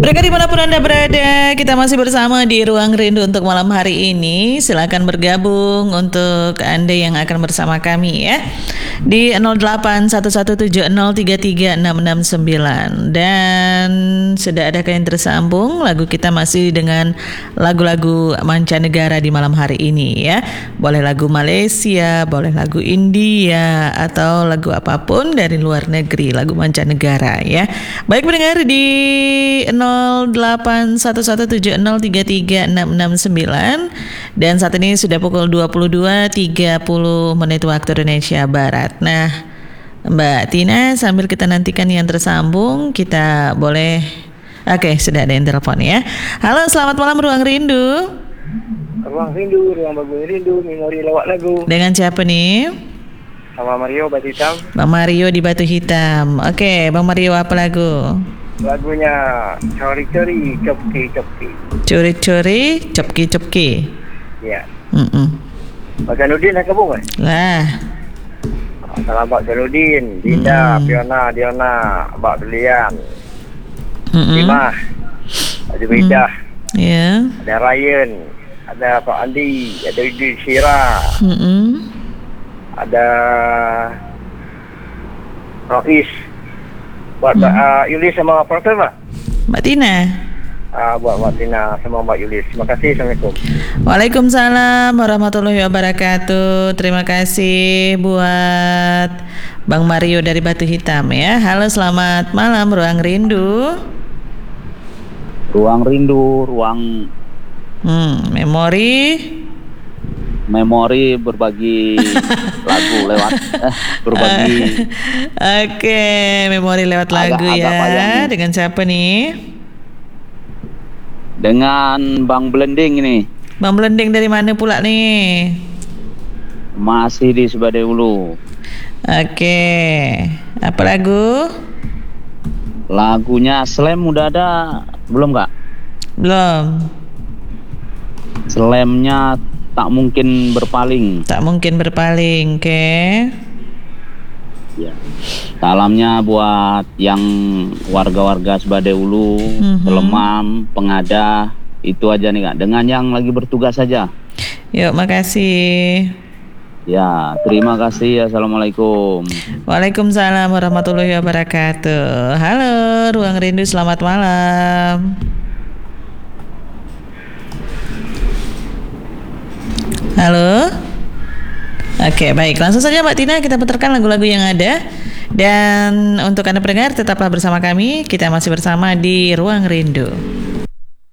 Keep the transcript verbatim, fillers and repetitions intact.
Mereka dimanapun Anda berada, kita masih bersama di Ruang Rindu untuk malam hari ini. Silakan bergabung untuk Anda yang akan bersama kami ya di nol delapan satu satu tujuh nol tiga tiga enam enam sembilan. Dan sudah adakah yang tersambung? Lagu kita masih dengan lagu-lagu mancanegara di malam hari ini ya. Boleh lagu Malaysia, boleh lagu India, atau lagu apapun dari luar negeri, lagu mancanegara ya. Baik pendengar, di nol delapan satu satu tujuh nol tiga tiga enam enam sembilan. Dan saat ini sudah pukul dua puluh dua tiga puluh menit waktu Indonesia Barat. Nah, Mbak Tina, sambil kita nantikan yang tersambung, kita boleh... Oke, sudah ada yang telepon ya. Halo, selamat malam Ruang Rindu. Ruang Rindu, Ruang Bagus Rindu, memori lewat lagu. Dengan siapa nih? Sama Mario Batu Hitam. Bang Mario di Batu Hitam. Oke, Bang Mario, apa lagu? Lagunya Cori-Cori, Copki-Copki. Curi-curi, copki-copki. Ya. Mm-mm. Pak Janudin nak kabung kan? Lah. Salam Pak Janudin, Dinda, Mm-mm. Fiona, Diona, Pak Belian, Mm-mm. Timah, ada Bedah, Ya. ada Ryan, ada Pak Andi, ada Idris Syira, Mm-mm. ada Rois, buat Mm. uh, Yulis sama Profesor Pak. Mbak Tina. Uh, buat Mbak Tina sama Mbak Yulis. Terima kasih. Assalamualaikum. Waalaikumsalam warahmatullahi wabarakatuh. Terima kasih buat Bang Mario dari Batu Hitam ya. Halo, selamat malam Ruang Rindu. Ruang Rindu, ruang Hmm, memori. memori berbagi lagu lewat eh, berbagi Oke, memori lewat Agak- lagu agak ya. panjang nih. Dengan siapa nih? dengan Bang Blending ini, Bang Blending dari mana pula nih? masih di Sebadai Ulu. Oke, apa lagu? Lagunya Slam udah ada belum Kak? Belum. Slamnya Tak Mungkin Berpaling. Tak mungkin berpaling, oke. Ya. Salamnya buat yang warga-warga Sebadai Ulu, Mhm. Pelemam, Pengadah, itu aja nih Kak. Dengan yang lagi bertugas saja. Yuk, makasih. Ya, terima kasih. Assalamualaikum. Waalaikumsalam warahmatullahi wabarakatuh. Halo, Ruang Rindu, selamat malam. Halo. Oke, baik. Langsung saja Mbak Tina, kita putarkan lagu-lagu yang ada. Dan untuk Anda pendengar, tetaplah bersama kami. Kita masih bersama di Ruang Rindu.